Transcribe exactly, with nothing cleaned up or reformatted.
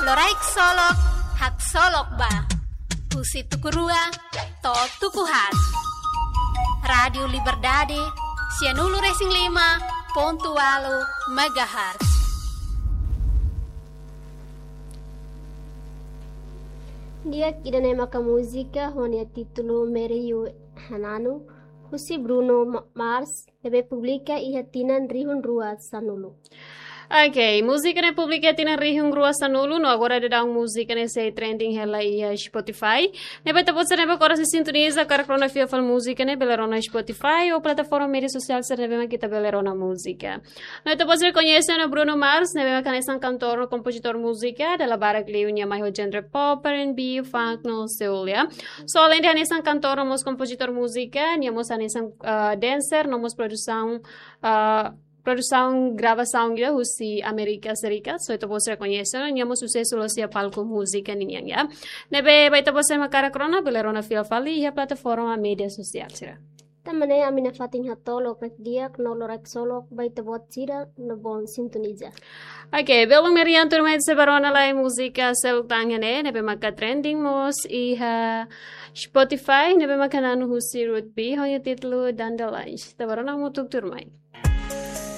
Loraik solok, hak solok ba. Husi tukurua, to tukuhat. Radio Liberdade, Sianulu Racing lima, Pontualo, Megahertz. Dia kida nema ka música honia título Mereyu Hananu, Husi Bruno Mars, debe publica e hatinan rihun rua sanulu. Ok, música na publica tina rihung rua sanulu, no agora de dar música nesse trending hela e Spotify. Nebe tá você nebe agora se sintoniza cara crona fia fal música ne belerona Spotify ou plataforma mídia social se nebe kita belerona música. No tá você conhece no Bruno Mars, nebe canesa cantor, compositor música da la bara gleunya mai ho genre pop, R and B, funk no seulia. So além de canesa cantor, nomos compositor música, niamos canesa uh, dancer, nomos produção uh, produção, gravação ya husi Amerika Serikat, so ito po sila konyeso, niya mo suceso lo siya palco música niya ya. Nebe, ba ito po sila makara krona, belerona fila fali, ya plataforma media sosial sila. Tamane amina fating hatolo rek dia knolo rek solo ba ito bot sira no bon sintoniza. Okay, belum merian turma ito barona la musika selutangane, nebe maka trending mos iha Spotify, nebe maka nanu husi root B, honya titlo dandalais. Tabarona mo tuk turmay.